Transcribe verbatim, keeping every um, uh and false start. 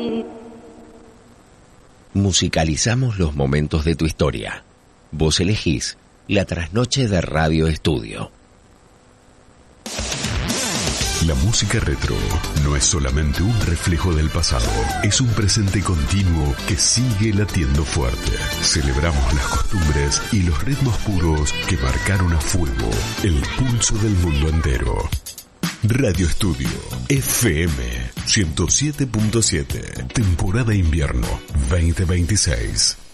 Musicalizamos los momentos de tu historia. Vos elegís la trasnoche de Radio Estudio. La música retro no es solamente un reflejo del pasado, es un presente continuo que sigue latiendo fuerte. Celebramos las costumbres y los ritmos puros que marcaron a fuego el pulso del mundo entero. Radio Estudio F M ciento siete punto siete, temporada invierno veinte veintiséis.